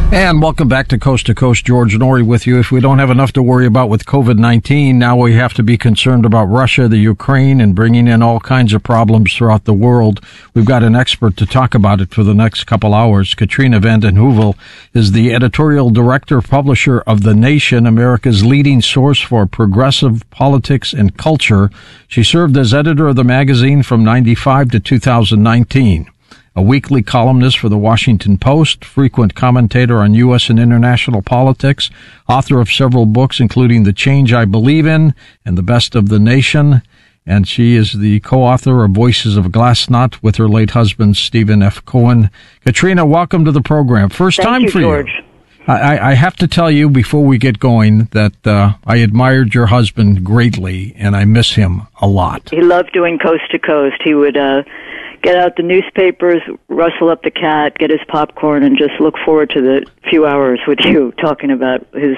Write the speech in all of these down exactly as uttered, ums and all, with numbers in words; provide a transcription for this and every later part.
And welcome back to Coast to Coast. George Noory with you. If we don't have enough to worry about with COVID nineteen, now we have to be concerned about Russia, the Ukraine, and bringing in all kinds of problems throughout the world. We've got an expert to talk about it for the next couple hours. Katrina vanden Heuvel is the editorial director, publisher of The Nation, America's leading source for progressive politics and culture. She served as editor of the magazine from ninety-five to two thousand nineteen. A weekly columnist for the Washington Post, frequent commentator on U S and international politics, author of several books, including The Change I Believe In and The Best of the Nation. And she is the co-author of Voices of Glassnot with her late husband, Stephen F. Cohen. Katrina, welcome to the program. First Thank time you, for George. you. I, I have to tell you before we get going that uh, I admired your husband greatly, and I miss him a lot. He loved doing Coast to Coast. He would uh, get out the newspapers, rustle up the cat, get his popcorn, and just look forward to the few hours with you talking about his...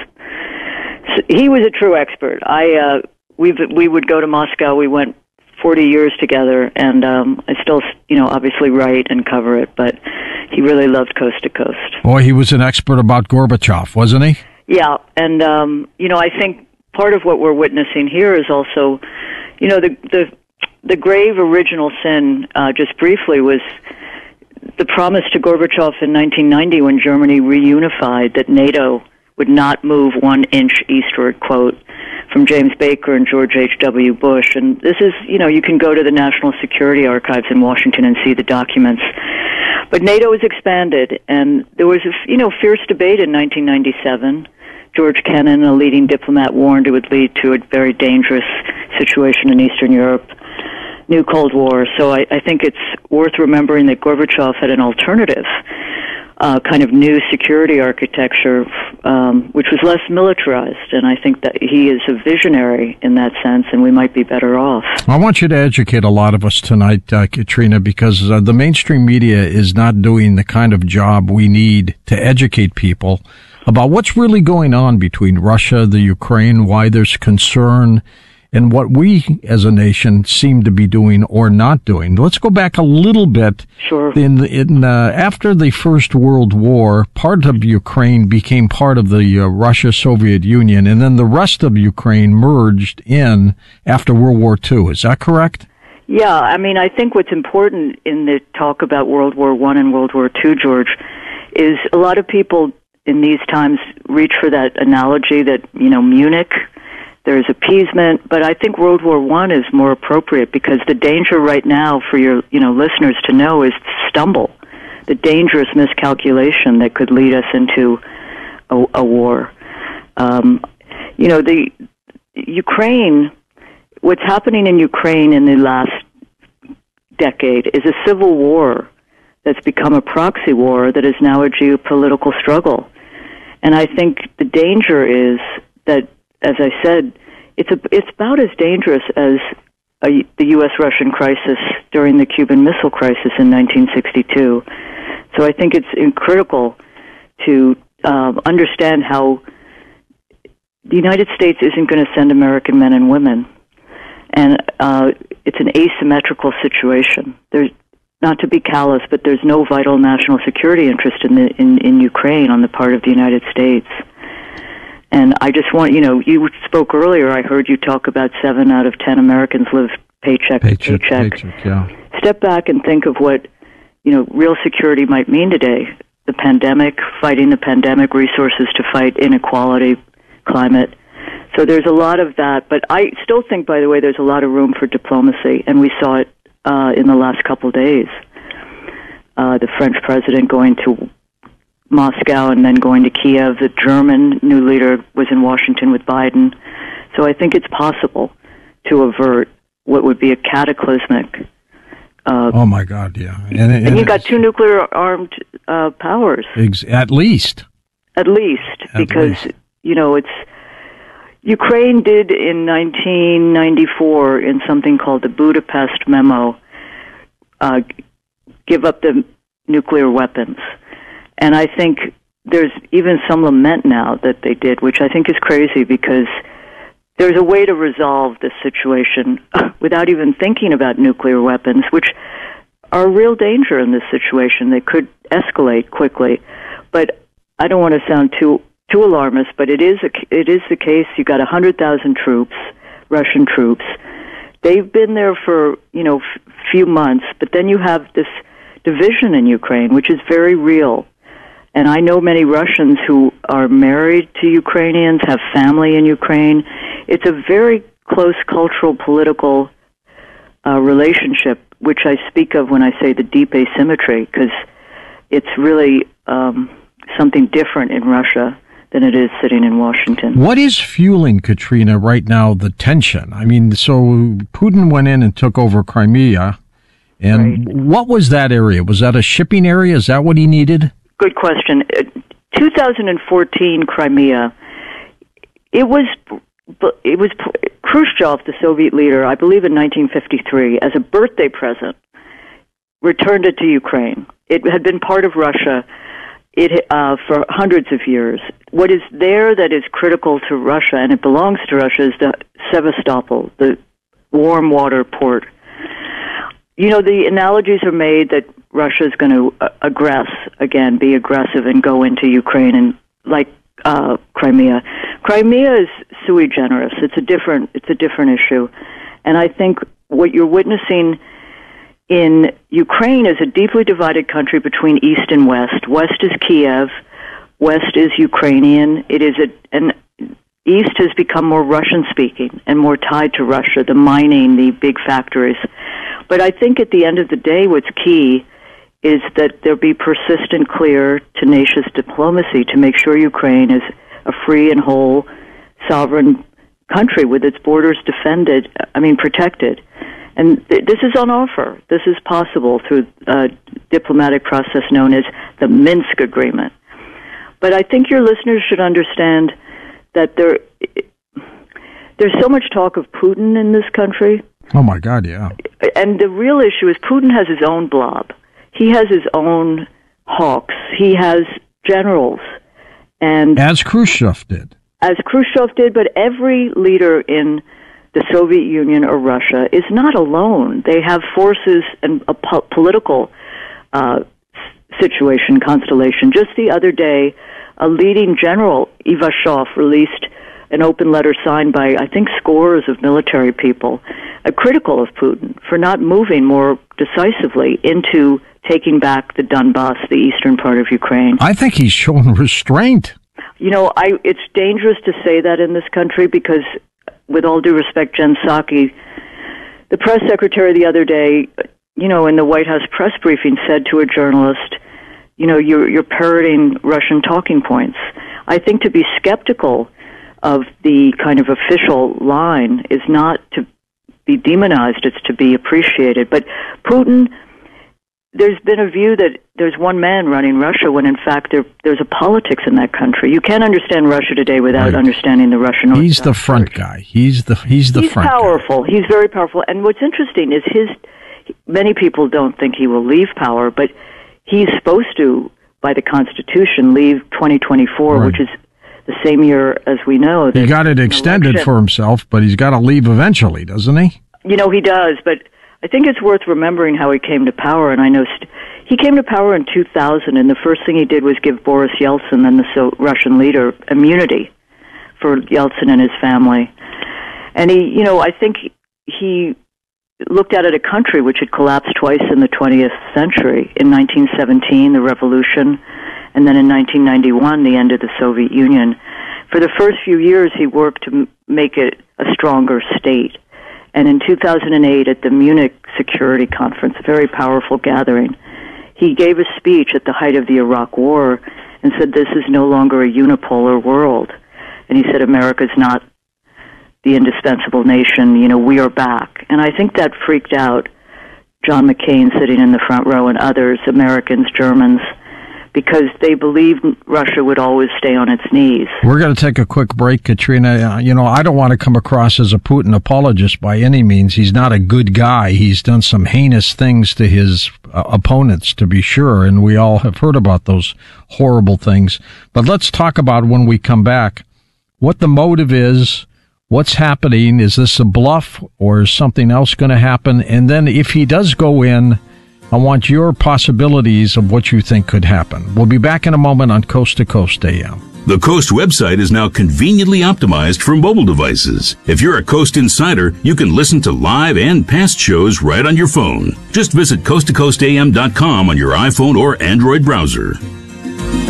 He was a true expert. I uh, we we would go to Moscow. We went forty years together, and um, I still, you know, obviously write and cover it, but he really loved Coast to Coast. Boy, he was an expert about Gorbachev, wasn't he? Yeah, and, um, you know, I think part of what we're witnessing here is also, you know, the the, the grave original sin, uh, just briefly, was the promise to Gorbachev in nineteen ninety when Germany reunified that NATO would not move one inch eastward, quote, from James Baker and George H W. Bush. And this is, you know, you can go to the National Security Archives in Washington and see the documents. But NATO was expanded, and there was a, you know, fierce debate in nineteen ninety-seven. George Kennan, a leading diplomat, warned it would lead to a very dangerous situation in Eastern Europe, new Cold War. So I, I think it's worth remembering that Gorbachev had an alternative Uh, kind of new security architecture, um, which was less militarized. And I think that he is a visionary in that sense, and we might be better off. I want you to educate a lot of us tonight, uh, Katrina, because uh, the mainstream media is not doing the kind of job we need to educate people about what's really going on between Russia, the Ukraine, why there's concern, and what we as a nation seem to be doing or not doing. Let's go back a little bit. Sure. In, in uh, after the First World War, part of Ukraine became part of the uh, Russia-Soviet Union, and then the rest of Ukraine merged in after World War Two. Is that correct? Yeah, I mean, I think what's important in the talk about World War One and World War Two, George, is a lot of people in these times reach for that analogy that, you know, Munich, there's appeasement, but I think World War One is more appropriate because the danger right now for your, you know, listeners to know is stumble, the dangerous miscalculation that could lead us into a, a war. Um, you know, the Ukraine, what's happening in Ukraine in the last decade is a civil war that's become a proxy war that is now a geopolitical struggle. And I think the danger is that, as I said, it's a, it's about as dangerous as a, the U S Russian crisis during the Cuban Missile Crisis in nineteen sixty-two. So I think it's critical to uh, understand how the United States isn't going to send American men and women, and uh, it's an asymmetrical situation. There's, not to be callous, but there's no vital national security interest in the in, in Ukraine on the part of the United States. And I just want, you know, you spoke earlier, I heard you talk about seven out of ten Americans live paycheck, paycheck to paycheck. paycheck yeah. Step back and think of what, you know, real security might mean today. The pandemic, fighting the pandemic, resources to fight inequality, climate. So there's a lot of that. But I still think, by the way, there's a lot of room for diplomacy, and we saw it uh, in the last couple of days. Uh, the French president going to Moscow and then going to Kiev. The German new leader was in Washington with Biden. So I think it's possible to avert what would be a cataclysmic. Uh, oh my God! Yeah, and, and, and you got two nuclear-armed uh, powers, ex- at least. At least, at because least. you know it's Ukraine did in nineteen ninety-four in something called the Budapest Memo uh, give up the nuclear weapons. And I think there's even some lament now that they did, which I think is crazy because there's a way to resolve this situation without even thinking about nuclear weapons, which are a real danger in this situation. They could escalate quickly. But I don't want to sound too too alarmist, but it is a, it is the case. You got a hundred thousand troops, Russian troops. They've been there for you know f- few months, but then you have this division in Ukraine, which is very real. And I know many Russians who are married to Ukrainians, have family in Ukraine. It's a very close cultural, political uh, relationship, which I speak of when I say the deep asymmetry, because it's really um, something different in Russia than it is sitting in Washington. What is fueling, Katrina, right now, the tension? I mean, so Putin went in and took over Crimea, and right. What was that area? Was that a shipping area? Is that what he needed? Good question. two thousand fourteen Crimea, it was it was Khrushchev, the Soviet leader, I believe in nineteen fifty-three, as a birthday present, returned it to Ukraine. It had been part of Russia it uh, for hundreds of years. What is there that is critical to Russia, and it belongs to Russia, is the Sevastopol, the warm water port. You know, the analogies are made that Russia is going to uh, aggress again, be aggressive, and go into Ukraine, and like uh, Crimea. Crimea is sui generis. It's a different. It's a different issue, and I think what you're witnessing in Ukraine is a deeply divided country between East and West. West is Kiev, West is Ukrainian. It is a and East has become more Russian-speaking and more tied to Russia, the mining, the big factories. But I think at the end of the day, what's key is that there be persistent, clear, tenacious diplomacy to make sure Ukraine is a free and whole, sovereign country with its borders defended, I mean, protected. And th- this is on offer. This is possible through a diplomatic process known as the Minsk Agreement. But I think your listeners should understand that there, there's so much talk of Putin in this country. Oh, my God, yeah. And the real issue is Putin has his own blob. He has his own hawks. He has generals. And as Khrushchev did. As Khrushchev did, but every leader in the Soviet Union or Russia is not alone. They have forces and a po- political uh, situation, constellation. Just the other day, a leading general, Ivashov, released an open letter signed by, I think, scores of military people, uh, critical of Putin for not moving more decisively into taking back the Donbass, the eastern part of Ukraine. I think he's shown restraint. You know, I it's dangerous to say that in this country because, with all due respect, Jen Psaki, the press secretary the other day, you know, in the White House press briefing said to a journalist, you know, you're, you're parroting Russian talking points. I think to be skeptical of the kind of official line is not to be demonized, it's to be appreciated. But Putin, there's been a view that there's one man running Russia when in fact there, there's a politics in that country. You can't understand Russia today without right. understanding the Russian Orthodox He's the front Church. guy. He's the he's the he's front powerful. guy. He's very powerful. And what's interesting is his, many people don't think he will leave power, but he's supposed to, by the Constitution, leave twenty twenty-four, right. which is the same year as we know. He got it extended election. for himself, but he's got to leave eventually, doesn't he? You know, he does, but I think it's worth remembering how he came to power, and I know st- he came to power in two thousand, and the first thing he did was give Boris Yeltsin, then the so- Russian leader, immunity for Yeltsin and his family. And he, you know, I think he looked at it a country which had collapsed twice in the twentieth century. In nineteen seventeen, the revolution, and then in nineteen ninety-one, the end of the Soviet Union. For the first few years, he worked to m- make it a stronger state. And in two thousand eight, at the Munich Security Conference, a very powerful gathering, he gave a speech at the height of the Iraq War and said, this is no longer a unipolar world. And he said, America's not the indispensable nation, you know, we are back. And I think that freaked out John McCain sitting in the front row and others, Americans, Germans, because they believed Russia would always stay on its knees. We're going to take a quick break, Katrina. Uh, you know, I don't want to come across as a Putin apologist by any means. He's not a good guy. He's done some heinous things to his uh, opponents, to be sure, and we all have heard about those horrible things. But let's talk about, when we come back, what the motive is, what's happening. Is this a bluff, or is something else going to happen? And then if he does go in, I want your possibilities of what you think could happen. We'll be back in a moment on Coast to Coast A M. The Coast website is now conveniently optimized for mobile devices. If you're a Coast insider, you can listen to live and past shows right on your phone. Just visit coast to coast a m dot com on your iPhone or Android browser.